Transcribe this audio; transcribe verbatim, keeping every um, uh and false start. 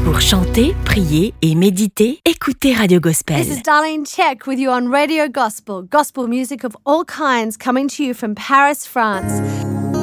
Pour chanter, prier et méditer, écoutez Radio Gospel. This is Darlene Check with you on Radio Gospel. Gospel music of all kinds coming to you from Paris, France.